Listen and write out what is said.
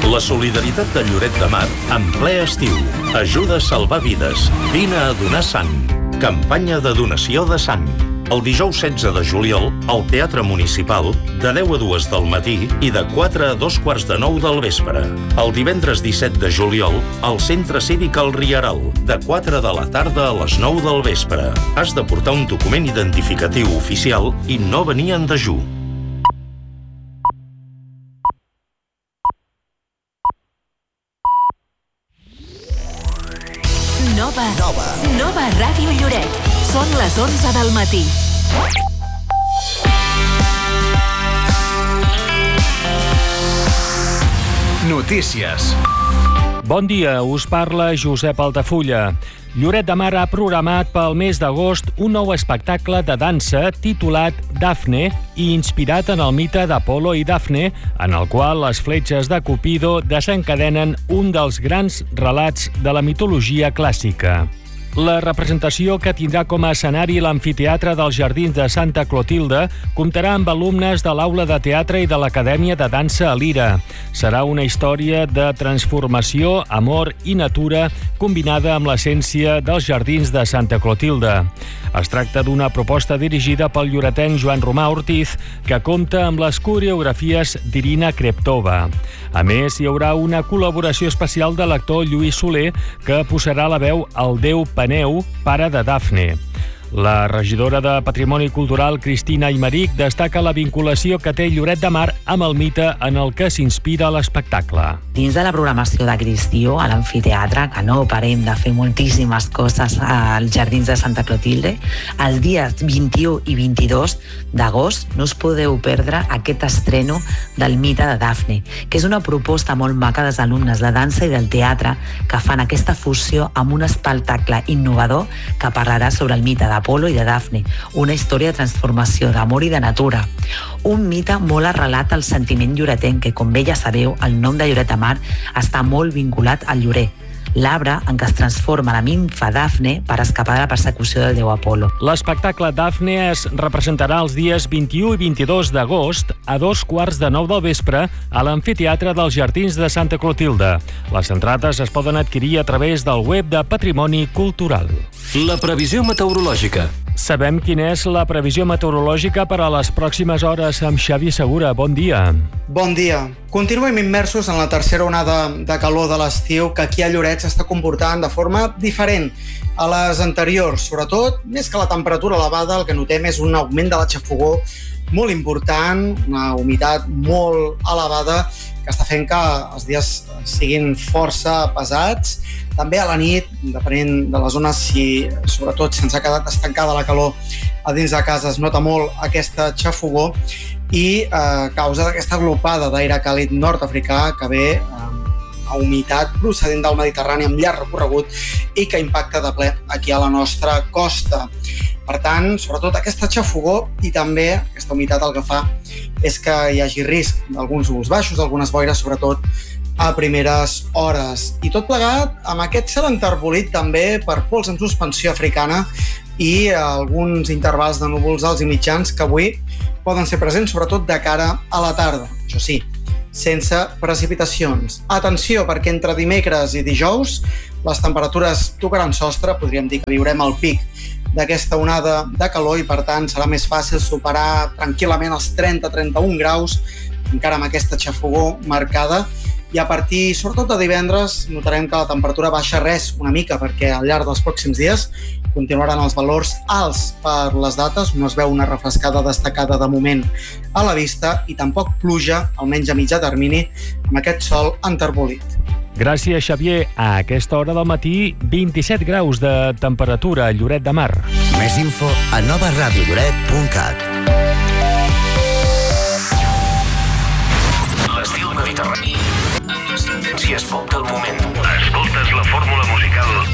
La solidaritat de Lloret de Mar en ple estiu. Ajuda a salvar vides. Vine a donar sang. Campanya de donació de sang. El dijous 16 de juliol, al Teatre Municipal, de 10 a 2 del matí i de 4 a 2:45 del vespre. El divendres 17 de juliol, al Centre Cívic El Rieral, de 4 de la tarda a les 9 del vespre. Has de portar un document identificatiu oficial i no venir en dejú. Nova Ràdio Lloret. Són les 11 del matí. Notícies. Bon dia, us parla Josep Altafulla. Lloret de Mar ha programat pel mes d'agost un nou espectacle de dansa titulat Dafne i inspirat en el mite d'Apolo i Dafne, en el qual les fletxes de Cupido desencadenen un dels grans relats de la mitologia clàssica. La representació, que tindrà com a escenari l'amfiteatre dels Jardins de Santa Clotilde, comptarà amb alumnes de l'Aula de Teatre i de l'Acadèmia de Dansa a Lira. Serà una història de transformació, amor i natura combinada amb l'essència dels Jardins de Santa Clotilde. Es tracta d'una proposta dirigida pel lloretenc Joan Romà Ortiz, que compta amb les coreografies d'Irina Kreptova. A més, hi haurà una col·laboració especial de l'actor Lluís Soler, que posarà la veu al déu Peneu, pare de Dafne. La regidora de Patrimoni Cultural, Cristina Aymeric, destaca la vinculació que té Lloret de Mar amb el mite en el que s'inspira l'espectacle. Dins de la programació de Cristió, a l'amfiteatre, que no parem de fer moltíssimes coses als Jardins de Santa Clotilde, els dies 21 i 22 d'agost no us podeu perdre aquest estreno del mite de Dafne, que és una proposta molt maca dels alumnes de dansa i del teatre que fan aquesta fusió amb un espectacle innovador que parlarà sobre el mite d'Apolo i de Dafne, una història de transformació, d'amor i de natura. Un mite molt arrelat al sentiment lloretenc que, com bé ja sabeu, el nom de Lloret de Mar està molt vinculat al llorer, l'arbre en què es transforma la nimfa Dafne per escapar de la persecució del déu Apolo. L'espectacle Dafne es representarà els dies 21 i 22 d'agost a 2:15 del vespre a l'amfiteatre dels Jardins de Santa Clotilde. Les entrades es poden adquirir a través del web de Patrimoni Cultural. La previsió meteorològica. Sabem quina és la previsió meteorològica per a les pròximes hores amb Xavi Segura. Bon dia. Bon dia. Continuem immersos en la tercera onada de calor de l'estiu que aquí a Lloret s'està comportant de forma diferent a les anteriors. Sobretot, més que la temperatura elevada, el que notem és un augment de la xafogor molt important, una humitat molt elevada que està fent que els dies siguin força pesats. També a la nit, depenent de les zones, si sobretot se'ns ha quedat estancada la calor a dins de casa, es nota molt aquesta xafogor i a causa d'aquesta glopada d'aire càlid nord-africà que ve a humitat procedent del Mediterrani amb llarg recorregut i que impacta de ple aquí a la nostra costa. Per tant, sobretot aquesta xafogor i també aquesta humitat el que fa és que hi hagi risc d'alguns núvols baixos, algunes boires, sobretot a primeres hores. I tot plegat amb aquest cel enterbolit també per pols en suspensió africana i alguns intervals de núvols alts i mitjans que avui poden ser presents sobretot de cara a la tarda. Això sí, sense precipitacions. Atenció, perquè entre dimecres i dijous les temperatures tocaran sostre, podríem dir que viurem el pic d'aquesta onada de calor i per tant serà més fàcil superar tranquil·lament els 30-31 graus, encara amb aquesta xafogor marcada, i a partir, sobretot de divendres, notarem que la temperatura baixa res una mica perquè al llarg dels pròxims dies continuaran els valors alts per les dates, no es veu una refrescada destacada de moment a la vista i tampoc pluja, almenys a mitjà termini, amb aquest sol enterbolit. Gràcies, Xavier. A aquesta hora del matí, 27 graus de temperatura a Lloret de Mar. Més info a novaradiolloret.cat.